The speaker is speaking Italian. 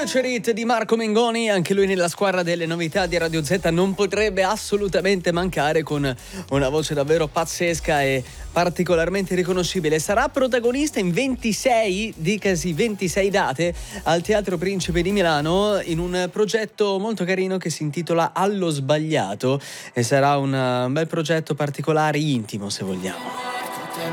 Future Hit di Marco Mengoni, anche lui nella squadra delle novità di Radio Z, non potrebbe assolutamente mancare, con una voce davvero pazzesca e particolarmente riconoscibile. Sarà protagonista in 26 date al Teatro Principe di Milano in un progetto molto carino che si intitola Allo Sbagliato, e sarà un bel progetto particolare, intimo se vogliamo.